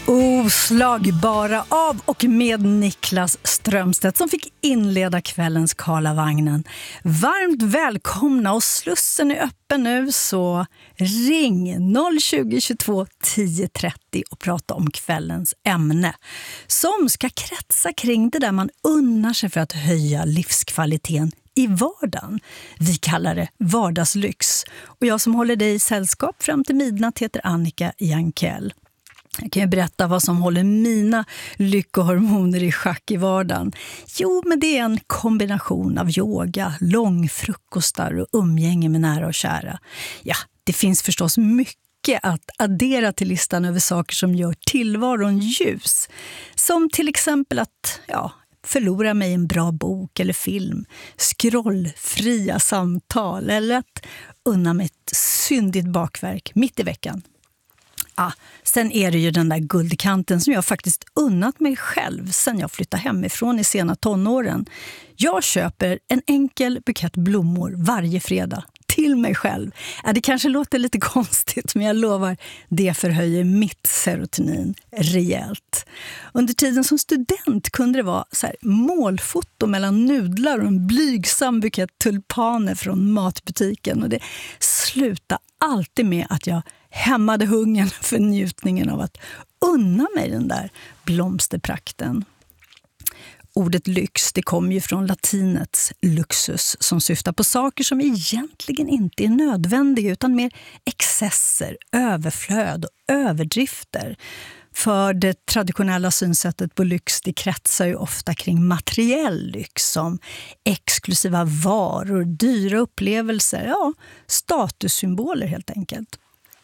Oslagbara av och med Niklas Strömstedt som fick inleda kvällens Karlavagnen. Varmt välkomna och slussen är öppen nu, så ring 020 22 10 30 och prata om kvällens ämne som ska kretsa kring det där man unnar sig för att höja livskvaliteten i vardagen. Vi kallar det vardagslyx. Och jag som håller dig i sällskap fram till midnatt heter Annika Jankell. Jag kan ju berätta vad som håller mina lyckohormoner i schack i vardagen. Jo, men det är en kombination av yoga, långfrukostar och umgänge med nära och kära. Ja, det finns förstås mycket att addera till listan över saker som gör tillvaron ljus. Som till exempel att förlora mig i en bra bok eller film, scrollfria samtal eller att unna mig ett syndigt bakverk mitt i veckan. Sen är det ju den där guldkanten som jag faktiskt unnat mig själv sen jag flyttade hemifrån i sena tonåren. Jag köper en enkel bukett blommor varje fredag till mig själv. Det kanske låter lite konstigt, men jag lovar, det förhöjer mitt serotonin rejält. Under tiden som student kunde det vara så här, målfoto mellan nudlar och en blygsam bukett tulpaner från matbutiken. Och det slutade alltid med att jag hämmade hungern för njutningen av att unna mig den där blomsterprakten. Ordet lyx, det kommer ju från latinets luxus som syftar på saker som egentligen inte är nödvändiga utan mer excesser, överflöd och överdrifter. För det traditionella synsättet på lyx, det kretsar ju ofta kring materiell lyx som exklusiva varor, dyra upplevelser, statussymboler helt enkelt.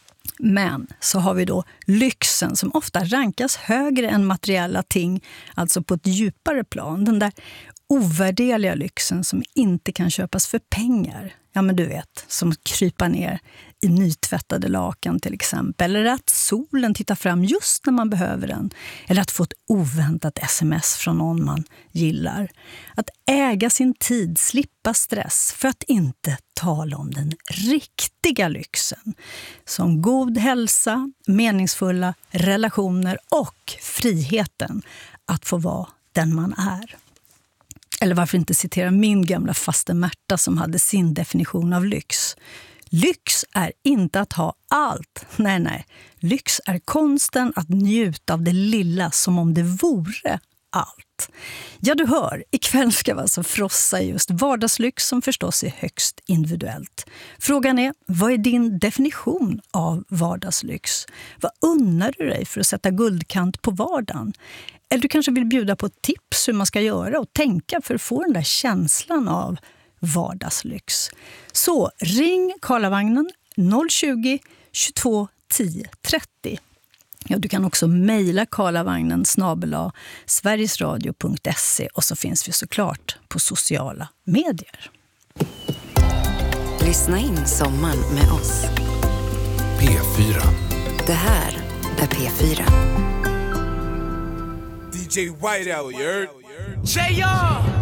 Men så har vi då lyxen som ofta rankas högre än materiella ting, alltså på ett djupare plan. Den där ovärderliga lyxen som inte kan köpas för pengar. Ja, men du vet, som att krypa ner i nytvättade lakan till exempel. Eller att solen tittar fram just när man behöver den. Eller att få ett oväntat sms från någon man gillar. Att äga sin tid, slippa stress, för att inte tala om den riktiga lyxen. Som god hälsa, meningsfulla relationer och friheten att få vara den man är. Eller varför inte citera min gamla faste Märta som hade sin definition av lyx. Lyx är inte att ha allt. Nej. Lyx är konsten att njuta av det lilla som om det vore allt. Ja, du hör, ikväll ska vi alltså frossa just vardagslyx som förstås är högst individuellt. Frågan är, vad är din definition av vardagslyx? Vad unnar du dig för att sätta guldkant på vardagen? Eller du kanske vill bjuda på ett tips hur man ska göra och tänka för att få den där känslan av vardagslyx. Så ring Karlavagnen 020 22 10 30. Ja, du kan också mejla Karlavagnen @sverigesradio.se och så finns vi såklart på sociala medier. Lyssna in sommaren med oss. P4. Det här är P4. DJ Whiteout, you heard? J.R.